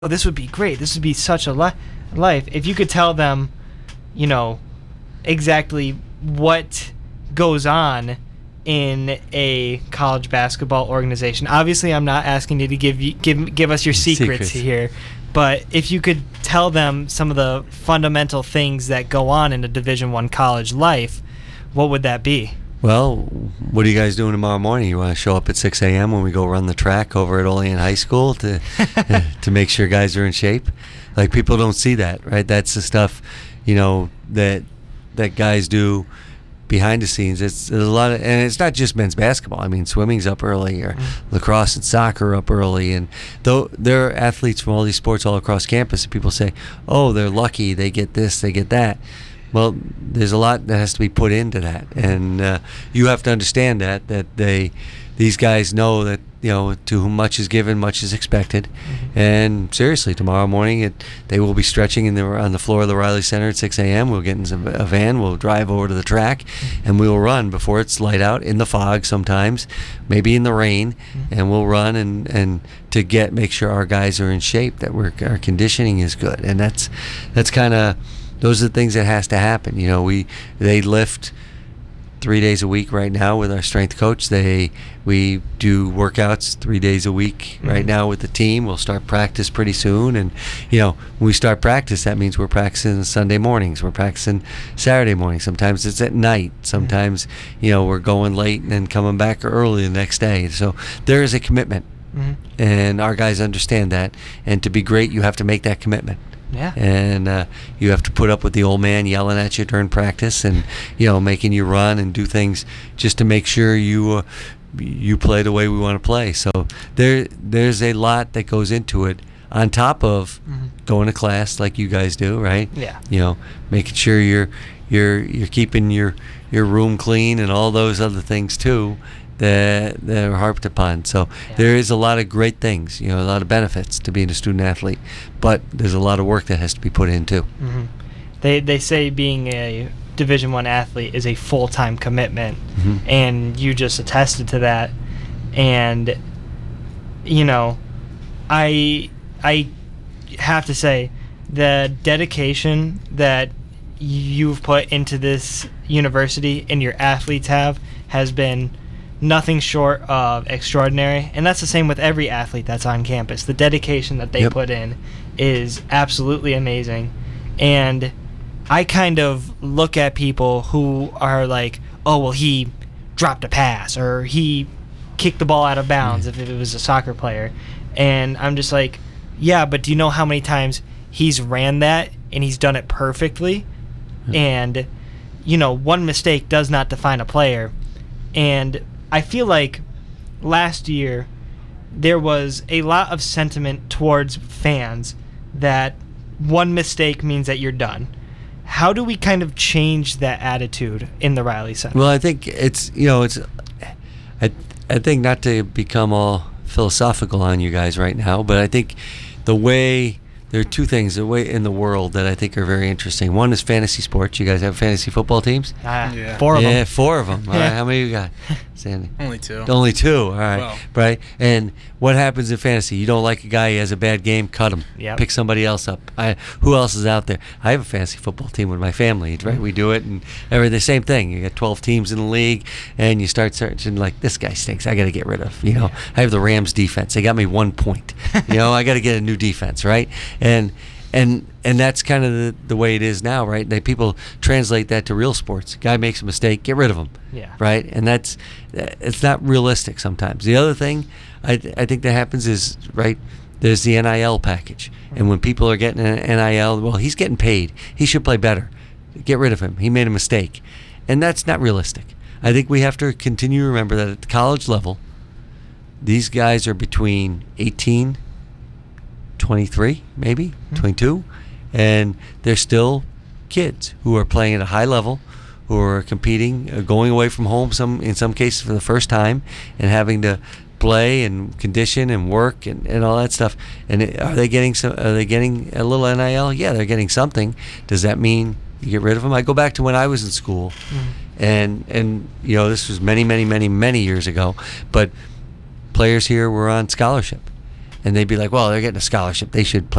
oh, this would be great. This would be such a life if you could tell them, exactly what goes on in a college basketball organization. Obviously, I'm not asking you to give us your secrets here, but if you could tell them some of the fundamental things that go on in a Division I college life, what would that be? Well, what are you guys doing tomorrow morning? You want to show up at 6 a.m. when we go run the track over at Olean High School to to make sure guys are in shape? Like, people don't see that, right? That's the stuff, that guys do behind the scenes. There's a lot of, and it's not just men's basketball. I mean, swimming's up early, or lacrosse and soccer up early, and though there are athletes from all these sports all across campus, and people say, "Oh, they're lucky. They get this, they get that." Well, there's a lot that has to be put into that, and you have to understand that these guys know that to whom much is given, much is expected. And seriously, tomorrow morning they will be stretching on the floor of the Riley Center at 6 a.m. We'll get in a van, we'll drive over to the track, and we will run before it's light out, in the fog sometimes, maybe in the rain, and we'll run and to make sure our guys are in shape, that our conditioning is good, and that's kind of. Those are the things that has to happen. They lift 3 days a week right now with our strength coach. We do workouts 3 days a week right now with the team. We'll start practice pretty soon, and when we start practice, that means we're practicing Sunday mornings. We're practicing Saturday mornings. Sometimes it's at night. Sometimes we're going late and then coming back early the next day. So there is a commitment, and our guys understand that. And to be great, you have to make that commitment. Yeah. And you have to put up with the old man yelling at you during practice, and making you run and do things just to make sure you play the way we want to play. So there's a lot that goes into it, on top of going to class like you guys do, right? Yeah. Making sure you're keeping your room clean and all those other things too that are harped upon. So there is a lot of great things, a lot of benefits to being a student athlete, but there's a lot of work that has to be put in too. They say being a Division I athlete is a full-time commitment, and you just attested to that. And I have to say, the dedication that you've put into this university and your athletes has been nothing short of extraordinary, and that's the same with every athlete that's on campus. The dedication that they put in is absolutely amazing. And I kind of look at people who are like, oh, well, he dropped a pass, or he kicked the ball out of bounds if it was a soccer player, and I'm just like, yeah, but do you know how many times he's ran that and he's done it perfectly? And one mistake does not define a player. And I feel like last year there was a lot of sentiment towards fans that one mistake means that you're done. How do we kind of change that attitude in the Riley Center? Well, I think I think, not to become all philosophical on you guys right now, but I think there are two things in the world that I think are very interesting. One is fantasy sports. You guys have fantasy football teams? Yeah. 4 of them. Yeah, 4 of them. All right, how many you got, Sandy? Only 2. Only 2. All right. Wow. Right. And what happens in fantasy? You don't like a guy, he has a bad game, cut him. Yep. Pick somebody else up. Who else is out there? I have a fantasy football team with my family, right? We do it, and the same thing. You got 12 teams in the league, and you start searching like, this guy stinks. I got to get rid of. I have the Rams defense. They got me 1 point. I got to get a new defense, right? And that's kind of the way it is now, right? People translate that to real sports. Guy makes a mistake, get rid of him. Yeah. Right? And it's not realistic sometimes. The other thing I think that happens is, right, there's the NIL package. And when people are getting an NIL, well, he's getting paid. He should play better. Get rid of him. He made a mistake. And that's not realistic. I think we have to continue to remember that at the college level, these guys are between 18, 23, maybe 22, and they're still kids who are playing at a high level, who are competing, going away from home in some cases for the first time, and having to play and condition and work and all that stuff. And are they getting a little NIL? Yeah, they're getting something. Does that mean you get rid of them? I go back to when I was in school, and this was many years ago, but players here were on scholarship. and they'd be like, well, they're getting a scholarship, they should play